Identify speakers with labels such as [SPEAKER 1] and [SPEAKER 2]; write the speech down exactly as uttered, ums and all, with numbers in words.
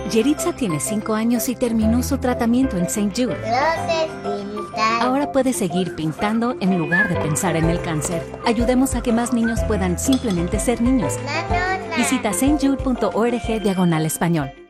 [SPEAKER 1] Yeritza tiene cinco años y terminó su tratamiento en Saint Jude. Ahora puede seguir pintando en lugar de pensar en el cáncer. Ayudemos a que más niños puedan simplemente ser niños. Visita saint jude punto org diagonal español.